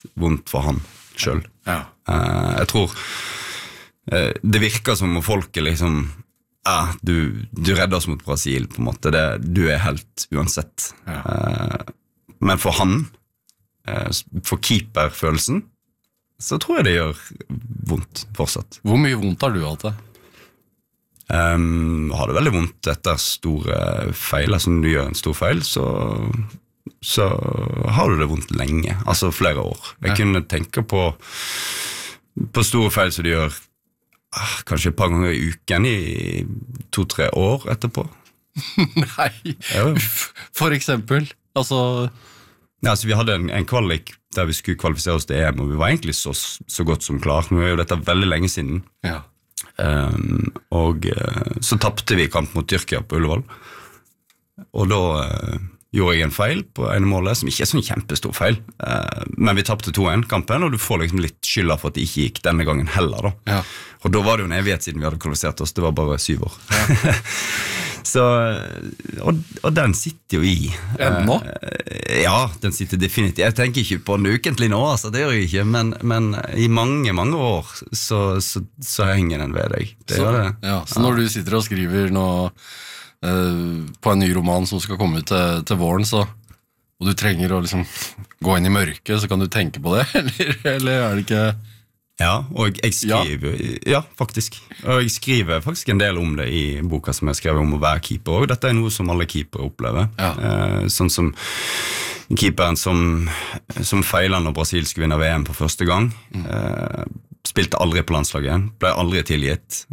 vondt for han selv. Ja. Jeg tror det virker som om folket liksom du redder oss mot Brasil på en måte, du helt uansett. Men for han, for keeperfølelsen, så tror jeg det gjør vondt fortsatt. Hvor mye vondt har du hatt det? Har det veldig vondt etter store feil, altså når du gjør en stor feil, så har du det vondt lenge, altså flere år. Jeg kunne tenke på store feil som du gjør kanskje et par ganger i uken i 2-3 år etterpå. Nei, for eksempel, altså... Ja, altså vi hadde en kvalik der vi skulle kvalifisere oss til EM, og vi var egentlig så godt som klar. Nå jo dette veldig lenge siden. Ja. Og så tappte vi kamp mot Tyrkia på Ullevål. Og da gjorde jeg en feil på ene målet, som ikke sånn kjempestor feil. Men vi tappte 2-1-kampen, og du får liksom litt skylda for at det ikke gikk denne gangen heller. Da. Ja. Og da var det jo en evighet siden vi hadde kvalifisert oss, det var bare 7 år. Ja. Så, og den sitter jo i. Ennå? Ja, den sitter definitivt. Jeg tenker ikke på den ukentlig nå, altså, det gjør jeg ikke, men i mange, mange år så henger den ved deg. Det gjør det. Ja, så når du sitter og skriver nå på en ny roman som skal komme ut til våren, og du trenger å liksom gå inn i mørket, så kan du tenke på det, eller er det ikke... Ja, og jeg skriver, faktisk. Og jeg skriver faktisk en del om det i boka som jeg skrev om å være keeper, og dette er noe som alle keepere opplever. Ja. Sånn som keeperen som feilet når Brasil skulle vinne VM for første gang, spilte aldri på landslaget, ble aldri tilgitt.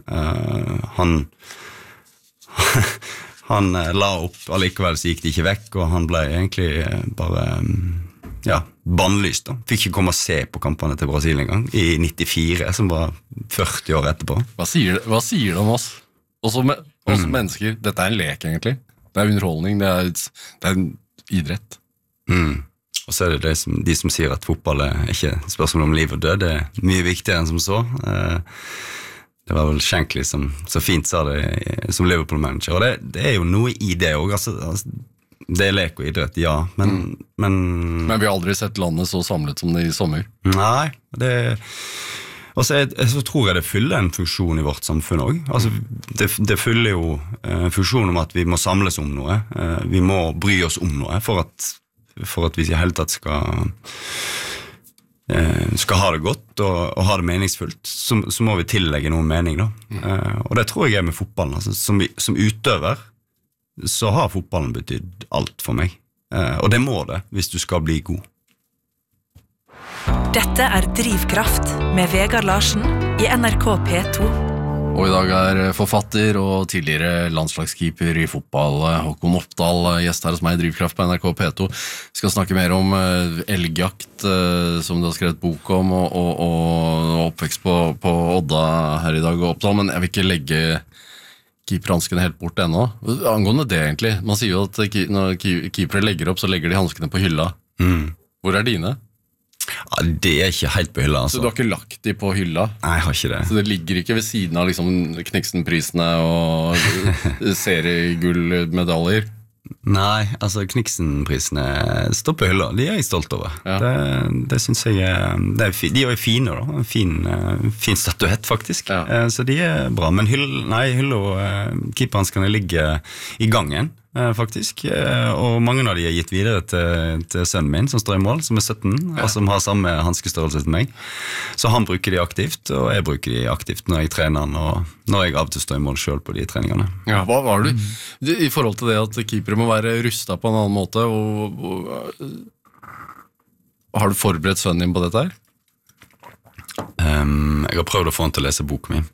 Han la opp, allikevel så gikk det ikke vekk, og han ble egentlig bare... bannlyst da. Fikk ikke komme og se på kampene til Brasil en gang i 94, som var 40 år etterpå. Hva sier det om oss? Også mennesker, dette er en lek egentlig. Det er underholdning, det er en idrett. Og så er det de som sier at fotball er ikke spørsmål om liv og død, det er mye viktigere enn som så. Det var vel Shankly som så fint sa det som Liverpool-manager, og det er jo noe i det også, altså det er lek og idrett, ja, men vi har aldri sett landet så samlet som det i sommer. Nei, og så tror jeg det fyller en funksjon i vårt samfunn også. Altså, det fyller jo en funksjon om at vi må samles om noe, vi må bry oss om noe for at vi i hele tatt skal ha det godt og ha det meningsfullt, så må vi tillegge noen mening da. Og det tror jeg med fotballen, altså, som utøver så har fotballen betydd alt for meg. Og det må det, hvis du skal bli god. Dette er Drivkraft med Vegard Larsen i NRK P2. Og i dag er forfatter og tidligere landslagskeeper i fotball, Håkon Oppdal, gjest her hos meg i Drivkraft på NRK P2. Vi skal snakke mer om elgjakt, som du har skrevet bok om, og oppvekst på Odda her i dag, Oppdal, men jeg vil ikke legge keeperhanskene helt bort ennå. Angående det egentlig, man sier jo at når keepere legger opp, så legger de hanskene på hylla. Hvor er dine? Ja, det er ikke helt på hylla, altså. Så du har ikke lagt de på hylla? Nei, jeg har ikke det. Så det ligger ikke ved siden av liksom Kniksen-prisene og seriegullmedaljer? Nei, altså Kniksen-prisene står på hylla, de er jeg stolt over. Ja. Det synes jeg de er jo fine da, en fin statuett faktisk. Ja. Så de er bra, men hylla keeperhanskene ligger i gangen faktisk, og mange av de er gitt videre til sønnen min som står i mål, som er 17, og som har samme hanskestørrelse som meg. Så han bruker de aktivt, og jeg bruker de aktivt når jeg trener han, og når jeg av og til står i mål selv på de treningene. Ja, hva var du? I forhold til det at keepere må være rustet på en annen måte, har du forberedt sønnen din på dette her? Jeg har prøvd å få han til å lese boken min.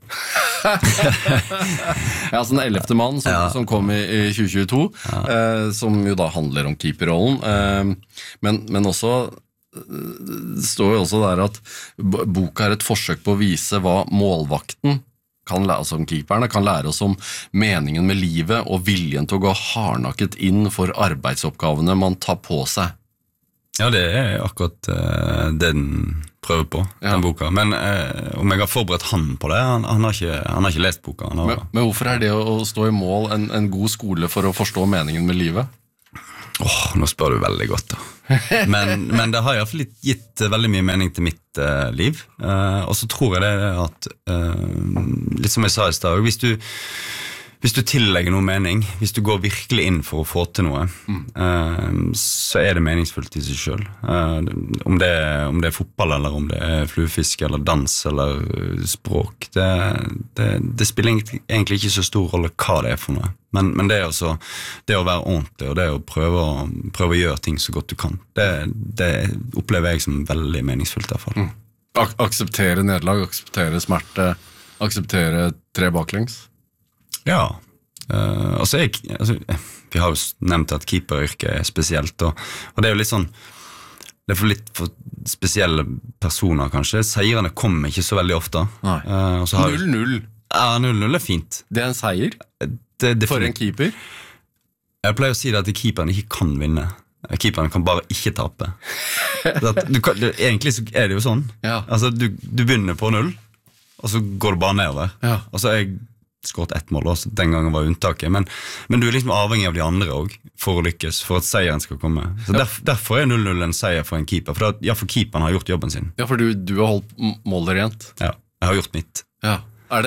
Ja, sånn 11. mann som kom i 2022, som jo da handler om keeperrollen, men også det står jo også der at boka er et forsøk på å vise hva målvakten kan lære oss om keeperne, kan lære oss om meningen med livet og viljen til å gå hardnakket inn for arbeidsoppgavene man tar på seg. Ja, det er akkurat det den prøver på, den boka. Men om jeg har forberedt han på det, han har ikke lest boka. Men hvorfor er det å stå i mål en god skole for å forstå meningen med livet? Nå spør du veldig godt da. Men det har I hvert fall gitt veldig mye mening til mitt liv. Og så tror jeg det at, litt som jeg sa I sted, hvis du tillegger noe mening, hvis du går virkelig inn for å få til noe, så det meningsfullt I seg selv. Om det fotball, eller om det fluefisk, eller dans, eller språk, det spiller egentlig ikke så stor rolle hva det for noe. Men det også, det å være ordentlig, og det å prøve å gjøre ting så godt du kan, det opplever jeg som veldig meningsfullt I hvert fall. Akseptere nederlag, akseptere smerte, akseptere 3 baklengs? Ja, altså vi har jo nevnt at keeperyrket spesielt, og det jo litt sånn, det for litt for spesielle personer kanskje, seirene kommer ikke så veldig ofte. 0-0? Ja, 0-0 fint. Det en seier? For en keeper? Jeg pleier å si det at keeperen ikke kan vinne. Keeperen kan bare ikke tape. Egentlig så det jo sånn. Ja. Altså, du begynner på 0, og så går det bare nedover. Ja. Og så jeg skåret 1 mål også, den gangen var unntaket, men du liksom avhengig av de andre også, for å lykkes, for at seieren skal komme. Så derfor 0-0 en seier for en keeper, for keeperen har gjort jobben sin. Ja, for du har holdt målet rent. Ja, jeg har gjort mitt. Ja. Er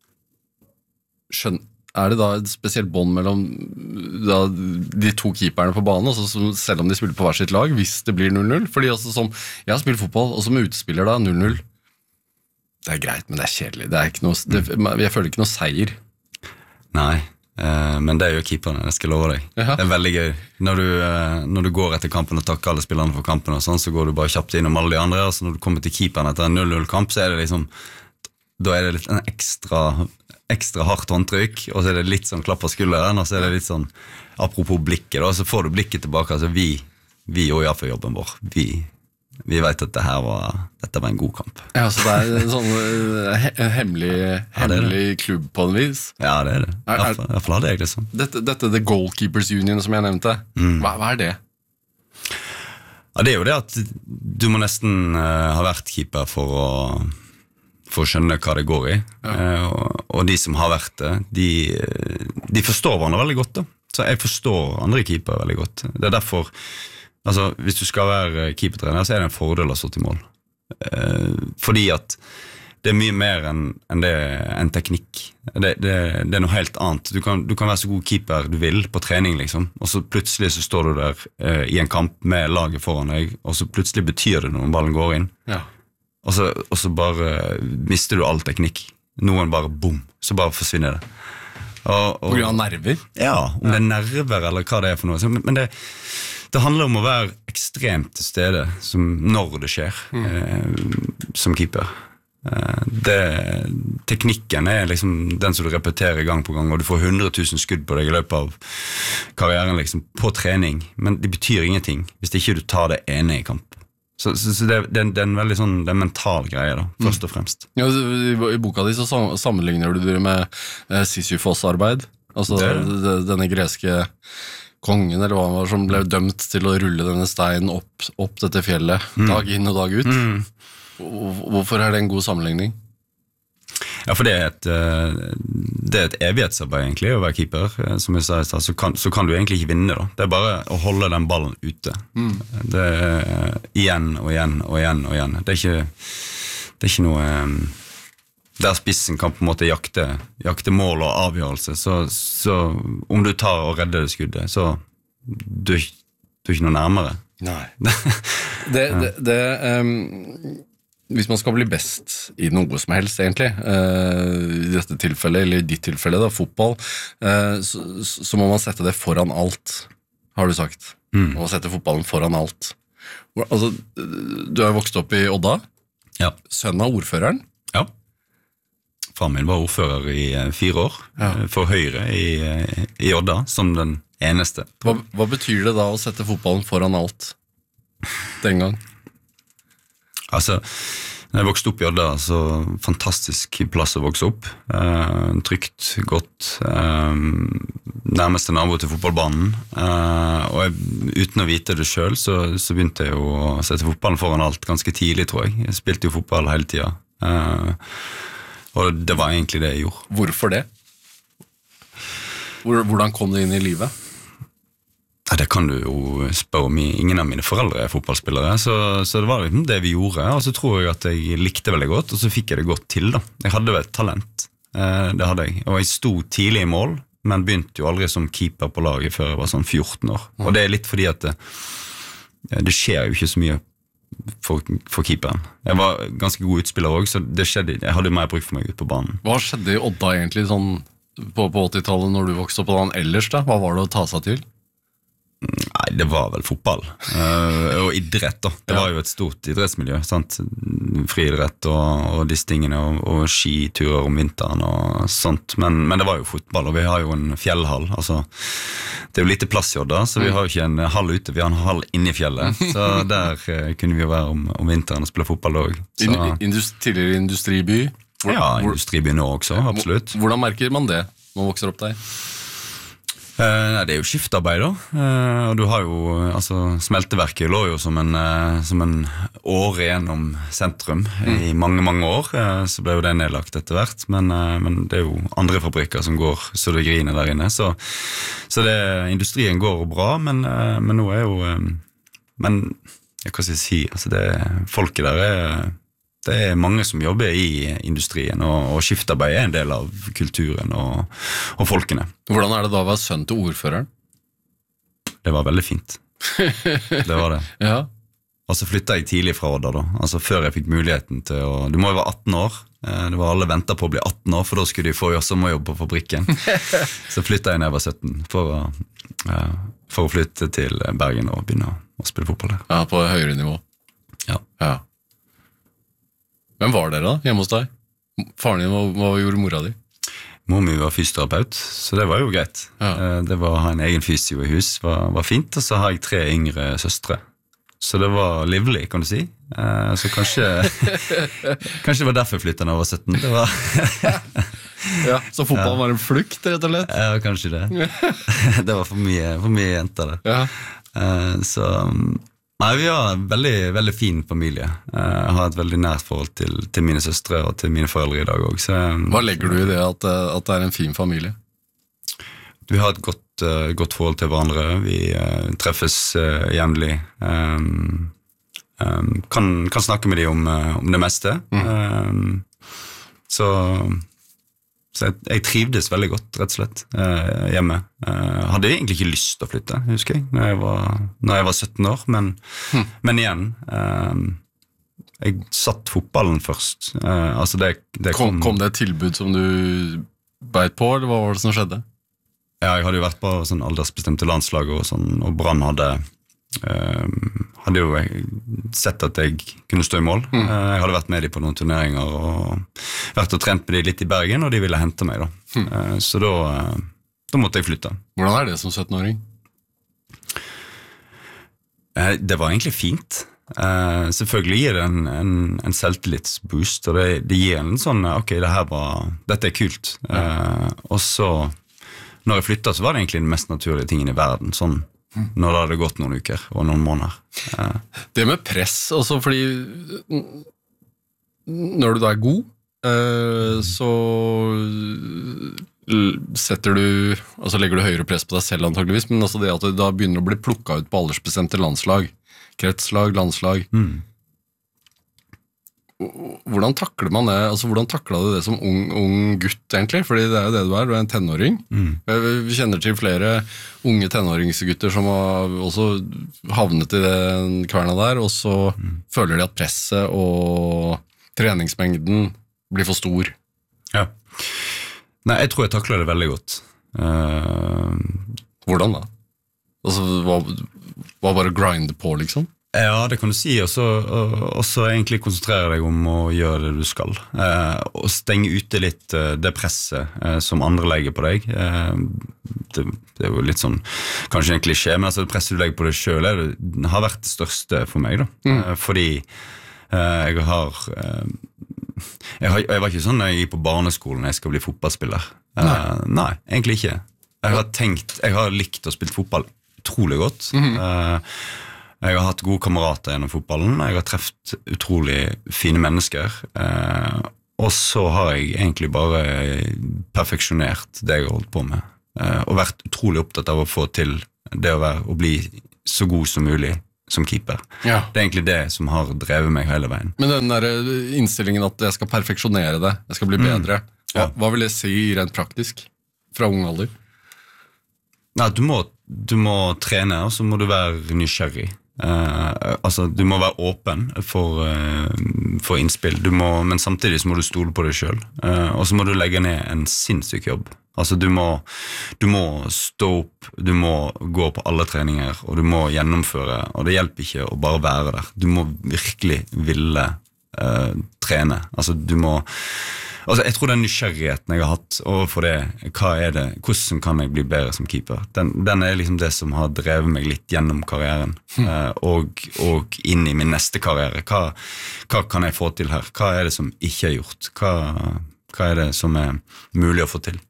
det da et spesielt bånd mellom de 2 keeperne på banen, altså, selv om de spiller på hver sitt lag, hvis det blir 0-0? Fordi altså, jeg har spilt fotball, og som utespiller da, 0-0, det greit, men det kjedelig. Det ikke noe, jeg føler ikke noe seier. Nei, men det jo keeperne, det skal jeg love deg. Ja. Det veldig gøy. Når du går etter kampen og takker alle spillerne for kampen, og sånn, så går du bare kjapt innom alle de andre, og så når du kommer til keeperen etter en 0-0-kamp, så det liksom, da det litt en ekstra hardt håndtrykk, og så det litt sånn klapp på skulderen, og så det litt sånn, apropos blikket, da, så får du blikket tilbake, altså vi gjør ja for jobben vår, vi vet at dette var en god kamp. Ja, så det en sånn hemmelig klubb på en vis? Ja, det det. I hvert fall hadde jeg det sånn. Dette The Goalkeepers Union som jeg nevnte, hva det? Ja, det jo det at du må nesten ha vært keeper for å skjønne hva det går I. Ja. Og de som har vært det, de forstår hverandre veldig godt da. Så jeg forstår andre keeper veldig godt. Det derfor altså, hvis du skal være keepertrener, så det en fordel å stå til mål. Fordi at det mye mer enn teknikk. Det noe helt annet. Du kan være så god keeper du vil på trening, liksom. Og så plutselig så står du der I en kamp med laget foran deg, og så plutselig betyr det når ballen går inn. Ja. Og så bare mister du all teknikk. Noen bare, boom, så bare forsvinner det. På grunn av nerver? Ja, om det nerver eller hva det for noe. Men det handler om å være ekstremt til stede når det skjer som keeper. Teknikken liksom den som du repeterer gang på gang, og du får 100 000 skudd på deg I løpet av karrieren liksom, på trening, men det betyr ingenting hvis ikke du tar det ene I kamp. Så det en veldig sånn, det en mental greie da, først og fremst. Ja, I boka di så sammenligner du det med Sisyfos-arbeid, altså denne greske kongen, eller hva han var, som ble dømt til å rulle denne steinen opp dette fjellet, dag inn og dag ut. Hvorfor det en god sammenligning? Ja, for det et evighetsarbeid egentlig, å være keeper, som jeg sa I sted, så kan du egentlig ikke vinne da. Det bare å holde den ballen ute. Det igjen og igjen og igjen og igjen. Det ikke noe der spissen kan på en måte jakte mål og avgjørelse, så om du tar og redder det skuddet, så du ikke noe nærmere. Nei. Hvis man skal bli best I noe som helst egentlig, I dette tilfellet, eller I ditt tilfelle da, fotball, så må man sette det foran alt, har du sagt. Man må sette fotballen foran alt. Altså, du har vokst opp I Odda, ja. Sønn av ordføreren. Ja. Far min var ordfører I 4 år, for Høyre I Odda, som den eneste. Hva betyr det da å sette fotballen foran alt den gang? Altså, når jeg vokste opp I Odda, så fantastisk plass å vokse opp. Trygt, godt, nærmeste nabo til fotballbanen. Og uten å vite det selv, så begynte jeg å sette fotballen foran alt ganske tidlig, tror jeg. Jeg spilte jo fotball hele tiden. Og det var egentlig det jeg gjorde. Hvorfor det? Hvordan kom det inn I livet? Det kan du jo spørre om. Ingen av mine foreldre fotballspillere, så det var liksom det vi gjorde, og så tror jeg at jeg likte veldig godt, og så fikk jeg det godt til da. Jeg hadde jo et talent, det hadde jeg, og jeg sto tidlig i mål, men begynte jo aldri som keeper på laget før jeg var sånn 14 år, og det litt fordi at det skjer jo ikke så mye for keeperen. Jeg var ganske god utspiller også, så det skjedde, jeg hadde mer bruk for meg ut på banen. Hva skjedde i Odda egentlig sånn på 80-tallet når du vokste opp på den ellers da? Hva var det å ta seg til? Nei, det var vel fotball og idrett da. Det var jo et stort idrettsmiljø, sant? Friidrett og disse tingene og skiturer om vinteren og sånt, men det var jo fotball, og vi har jo en fjellhall, altså det er jo lite plass i Odda, så vi har jo ikke en hall ute, vi har en hall inne i fjellet, så der kunne vi jo være om vinteren og spille fotball også. Tidligere industriby? Ja, industriby nå også, absolutt. Hvordan merker man det når man vokser opp der? Det er jo skiftarbeid da, og du har jo, altså smelteverket lå jo som en åre gjennom sentrum i mange år, så ble jo det nedlagt etter hvert, men det er jo andre fabrikker som går så det griner der inne, så industrien går bra, men nå er jo, men jeg kan ikke si, altså folket der det er mange som jobber i industrien, og skiftarbeid en del av kulturen og folkene. Hvordan det da å være sønn til ordføreren? Det var veldig fint. Det var det. Ja. Og så flyttet jeg tidlig fra Odda da, altså før jeg fikk muligheten til å, du må jo være 18 år, det var alle ventet på å bli 18 år, for da skulle de få gjøre sommerjobb på fabrikken. Så flyttet jeg når jeg var 17, for å flytte til Bergen og begynne å spille fotball der. Ja, på høyere nivå. Ja. Hvem var dere da, hjemme hos deg? Faren din, hva gjorde mora di? Mor mi var fysioterapeut, så det var jo greit. Ja. Det var å ha en egen fysio i hus, var fint, og så har jeg 3 yngre søstre. Så det var livlig, kan du si. Så kanskje det var derfor jeg flyttet når jeg var 17. Det var ja, så fotball var en flukt, rett og slett? Ja, kanskje det. Det var for mye jenter der. Ja. Så... Nei, vi har en veldig fin familie. Jeg har et veldig nært forhold til mine søstre og til mine foreldre i dag også. Hva legger du i det at det en fin familie? Vi har et godt forhold til hverandre. Vi treffes jevnlig. Kan snakke med dem om det meste. Så jeg trivdes veldig godt, rett og slett, hjemme. Hadde egentlig ikke lyst til å flytte, husker jeg, når jeg var 17 år, men igjen, jeg satt fotballen først. Altså kom det et tilbud som du beit på, eller hva var det som skjedde? Ja, jeg hadde jo vært på sånn aldersbestemte landslag og sånn, og Brann hadde jo sett at jeg kunne stå i mål. Jeg hadde vært med dem på noen turneringer og vært og trent med dem litt i Bergen, og de ville hente meg da. Så da måtte jeg flytte. Hvordan det som 17-åring? Det var egentlig fint. Selvfølgelig gir det en selvtillitsboost, og det gir en sånn, ok, dette kult. Og så, når jeg flyttet, så var det egentlig den mest naturlige tingen i verden, sånn når det hadde gått noen uker og noen måneder. Det med press, altså fordi når du da god, så legger du høyere press på deg selv antageligvis, men også det at du da begynner å bli plukket ut på aldersbestemte landslag, kretslag, landslag. Hvordan takler man det? Altså, hvordan taklet du det som ung gutt egentlig? Fordi det jo det du er en tenåring. Vi kjenner til flere unge tenåringsgutter som har også havnet i den kverna der, og så føler de at presset og treningsmengden blir for stor. Ja. Nei, jeg tror jeg takler det veldig godt. Hvordan da? Altså, hva bare grinde på, liksom? Ja, det kan du si, og så egentlig konsentrere deg om å gjøre det du skal, og stenge ute litt det presset som andre legger på deg. Det jo litt sånn, kanskje en klisjé, men altså det presset du legger på deg selv har vært det største for meg da, fordi jeg var ikke sånn når jeg gikk på barneskolen jeg skal bli fotballspiller. Nei, egentlig ikke. Jeg har likt å spille fotball utrolig godt. Jeg har hatt gode kamerater gjennom fotballen, jeg har treffet utrolig fine mennesker, og så har jeg egentlig bare perfeksjonert det jeg har holdt på med, og vært utrolig opptatt av å få til det å bli så god som mulig som keeper. Ja. Det egentlig det som har drevet meg hele veien. Men den der innstillingen at jeg skal perfeksjonere det, jeg skal bli bedre, hva vil det si rent praktisk fra ung alder? Nei, du må trene, og så må du være nysgjerrig. Altså, du må være åpen for innspill, men samtidig så må du stole på deg selv, og så må du legge ned en sinnssyk jobb. Altså, du må stå opp, du må gå på alle treninger, og du må gjennomføre, og det hjelper ikke å bare være der. Du må virkelig ville trene. Altså, jeg tror den nysgjerrigheten jeg har hatt overfor det, hvordan kan jeg bli bedre som keeper, den liksom det som har drevet meg litt gjennom karrieren, og inn i min neste karriere. Hva kan jeg få til her? Hva det som ikke er gjort? Hva det som mulig å få til?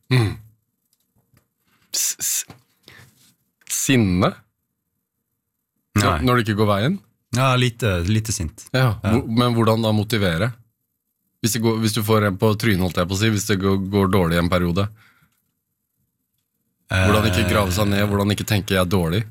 Sinne? Når det ikke går veien? Ja, lite sint. Ja. Men hvordan da motivere? Hvis du får en på trynet, holdt jeg på å si, hvis det går dårlig i en periode. Hvordan ikke grave seg ned, hvordan ikke tenke jeg dårlig?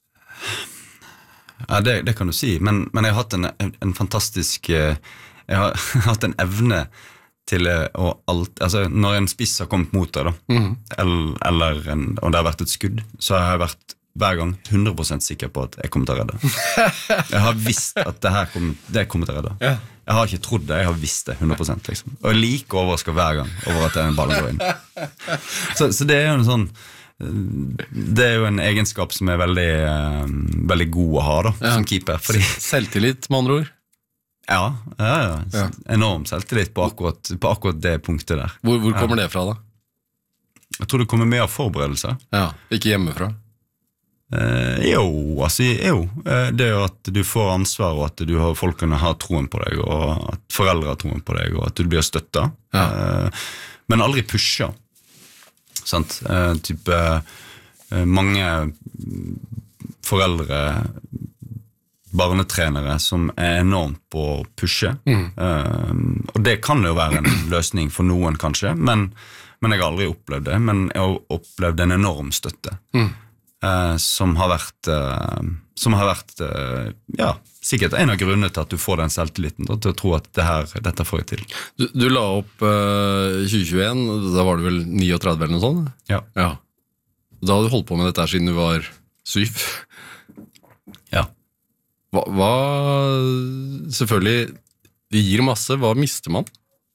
Ja, det kan du si, men jeg har hatt en fantastisk, jeg har hatt en evne til å altså når en spiss har kommet mot deg da, og det har vært et skudd, så har jeg vært hver gang 100% sikker på at jeg kommer til å redde. Jeg har visst at det kommer til å redde. Ja. Jeg har ikke trodd det, jeg har visst det 100% liksom. Og jeg liker overrasket hver gang over at den ballen går inn. Så det jo en sånn, det jo en egenskap som veldig, veldig god å ha da, som keeper. Fordi selvtillit med andre ord? Ja. Enorm selvtillit på akkurat det punktet der. Hvor kommer det fra da? Jeg tror det kommer mye av forberedelser. Ja, ikke hjemmefra? Jo. Det at du får ansvar, og at folkene har troen på deg, og at foreldre har troen på deg, og at du blir støttet. Men aldri pusher. Sant? Mange foreldre, barnetrenere som enormt på å pushe, og det kan jo være en løsning for noen kanskje, men jeg har aldri opplevd det, men jeg har opplevd en enorm støtte, som har vært sikkert en av grunnene til at du får den selvtilliten, til å tro at dette får jeg til. Du la opp 2021, da var du vel 39 eller noe sånt? Ja. Da hadde du holdt på med dette siden du var 7? Ja. Hva selvfølgelig, det gir masse, hva mister man?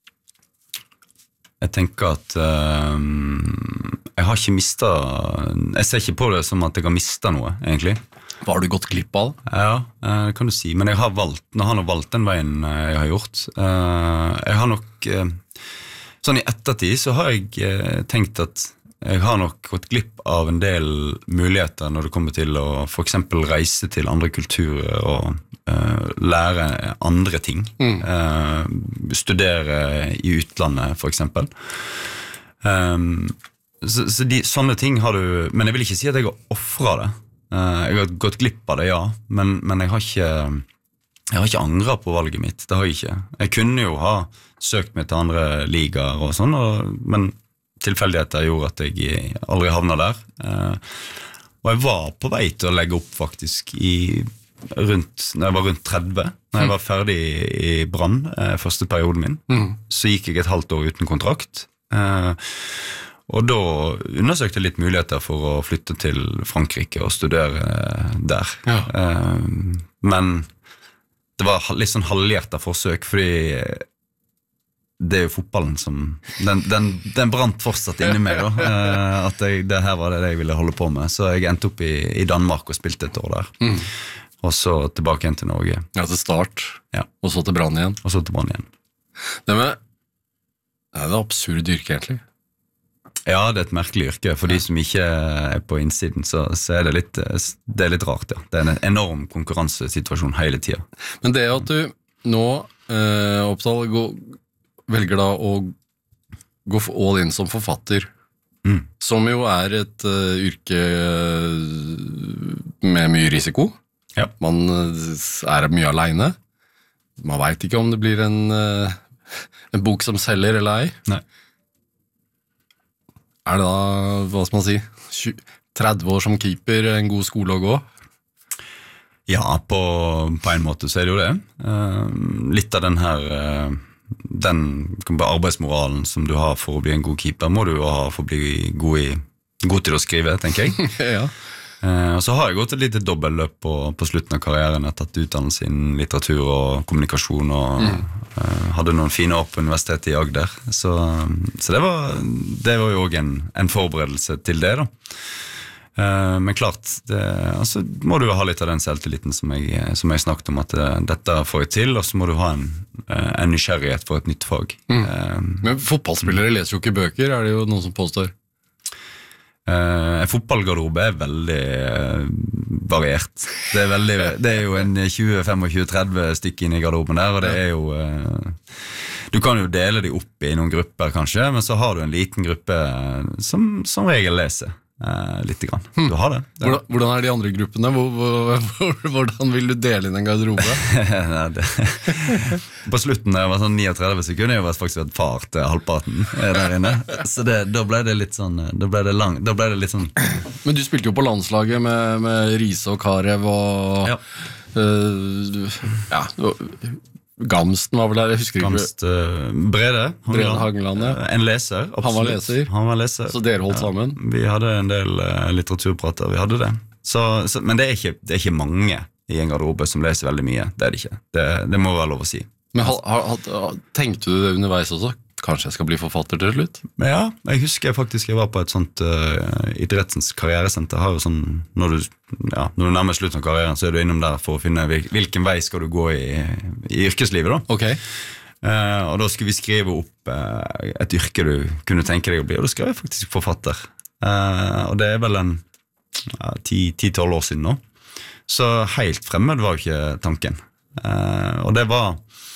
Jeg tenker at jeg har ikke mistet, jeg ser ikke på det som at jeg har mistet noe, egentlig. Hva har du gått glipp av? Ja, det kan du si, men jeg har valgt den veien jeg har gjort. Jeg har nok, sånn i ettertid så har jeg tenkt at jeg har nok gått glipp av en del muligheter når det kommer til å for eksempel reise til andre kulturer og lære andre ting. Studere i utlandet, for eksempel. Så sånne ting har du, men jeg vil ikke si at jeg har offret det. Jeg har gått glipp av det, ja, men jeg har ikke angret på valget mitt, det har jeg ikke. Jeg kunne jo ha søkt meg til andre ligaer og sånn, men tilfeldigheter gjorde at jeg aldri havnet der. Og jeg var på vei til å legge opp faktisk når jeg var rundt 30, når jeg var ferdig i Brann, første perioden min, så gikk jeg et halvt år uten kontrakt. Og da undersøkte jeg litt muligheter for å flytte til Frankrike og studere der. Men det var litt sånn halvhjertet forsøk, fordi det jo fotballen som den brant fortsatt inni meg da, at det her var det jeg ville holde på med, så jeg endte opp i Danmark og spilte et år der, og så tilbake igjen til Norge. Ja, til Start, og så til Brann igjen. Og så til Brann igjen. Det er et absurd yrke egentlig. Ja, det et merkelig yrke. For de som ikke på innsiden, så det litt rart, ja. Det en enorm konkurransesituasjon hele tiden. Men det at du nå, Oppdal, velger da å gå all in som forfatter, som jo et yrke med mye risiko. Ja. Man mye alene. Man vet ikke om det blir en bok som selger eller ei. Nei. Det da, hva skal man si, 30 år som keeper en god skole å gå? Ja, på en måte så det jo det. Litt av den her arbeidsmoralen som du har for å bli en god keeper, må du jo ha for å bli god til å skrive, tenker jeg. Ja. Og så har jeg gått et lite dobbeltløp på slutten av karrieren. Jeg har tatt utdannelse innen litteratur og kommunikasjon og hadde noen fine år på universitetet i Agder. Så det var jo også en forberedelse til det da. Men klart, altså, må du ha litt av den selvtilliten som jeg snakket om, at dette får jeg til, og så må du ha en nysgjerrighet for et nytt fag. Men fotballspillere leser jo ikke bøker, det jo noen som påstår? En fotballgarderobe veldig variert. Det jo en 20-25-30 stykker inne i garderoben der, og det jo du kan jo dele de opp i noen grupper kanskje, men så har du en liten gruppe som regel leser litt grann. Du har det. Hvordan de andre gruppene? Hvordan vil du dele inn en garderobe? På slutten, da jeg var sånn 39 sekunder, jeg var faktisk et far til halvparten der inne. Så da ble det litt sånn da ble det litt sånn. Men du spilte jo på landslaget med Riise og Karev og Gamsten var vel der, jeg husker ikke. Brede Hageland, ja. En leser, absolutt. Han var leser. Så dere holdt sammen? Vi hadde en del litteraturprater, vi hadde det. Men det ikke mange i en garderobe som leser veldig mye, det det ikke. Det må være lov å si. Men tenkte du det underveis også? Kanskje jeg skal bli forfatter til slutt? Ja, jeg husker faktisk jeg var på et sånt idrettens karrieresenter. Har jo sånn, når du nærmer slutten av karrieren, så du innom der for å finne hvilken vei skal du gå i yrkeslivet da. Ok. Og da skulle vi skrive opp et yrke du kunne tenke deg å bli, og da skrev jeg faktisk forfatter. Og det vel en 10-12 år siden nå. Så helt fremmed var jo ikke tanken. Og det var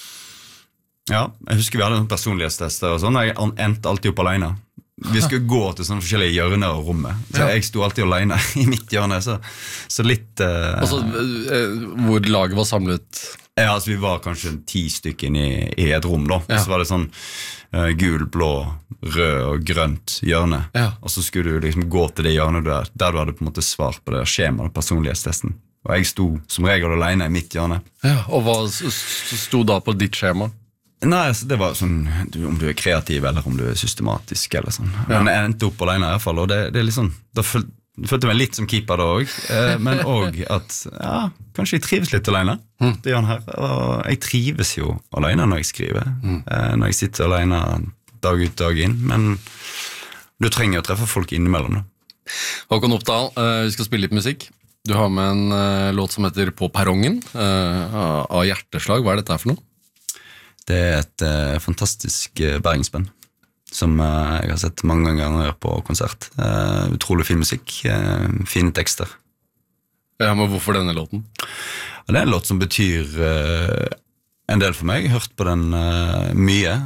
jeg husker vi hadde noen personlighetstester og sånn, jeg endte alltid opp alene. Vi skulle gå til sånne forskjellige hjørner av rommet, så jeg sto alltid alene i mitt hjørne, så litt Altså, hvor laget var samlet? Ja, altså vi var kanskje 10 stykker i et rom da, så var det sånn gul, blå, rød og grønt hjørne, og så skulle du liksom gå til det hjørnet der du hadde på en måte svar på det skjemaet, personlighetstesten. Og jeg sto som regel alene i mitt hjørne. Ja, og hva sto da på ditt skjema? Nei, altså det var sånn, om du kreativ eller om du systematisk eller sånn. Men jeg endte opp alene i hvert fall, og det litt sånn, da følte jeg meg litt som keeper da også, men også at, kanskje jeg trives litt alene, det gjør han her, og jeg trives jo alene når jeg skriver, når jeg sitter alene dag ut, dag inn, men du trenger å treffe folk innimellom da. Håkon Oppdal, vi skal spille litt musikk. Du har med en låt som heter På perrongen, av Hjerteslag. Hva dette for noe? Det et fantastisk bergensband som jeg har sett mange ganger på konsert. Utrolig fin musikk, fine tekster. Ja, men hvorfor denne låten? Det en låt som betyr en del for meg. Jeg har hørt på den mye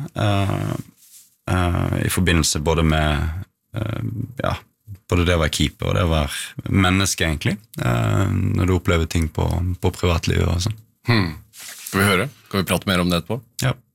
i forbindelse både med både det å være keeper og det å være menneske egentlig, når du opplever ting på privatlivet og sånn. Skal vi høre? Kan vi prate mer om det etterpå? Ja.